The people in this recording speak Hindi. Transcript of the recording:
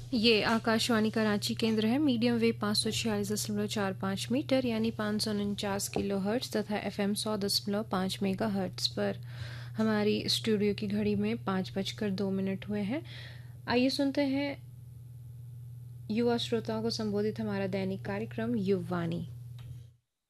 ये आकाशवाणी कराची केंद्र है। मीडियम वेव 546.45 मीटर यानी 549 किलो हर्ट्स तथा FM 100.5 मेगा हर्ट्स पर। हमारी स्टूडियो की घड़ी में 5:02 हुए हैं। आइए सुनते हैं युवा श्रोताओं को संबोधित हमारा दैनिक कार्यक्रम युववाणी।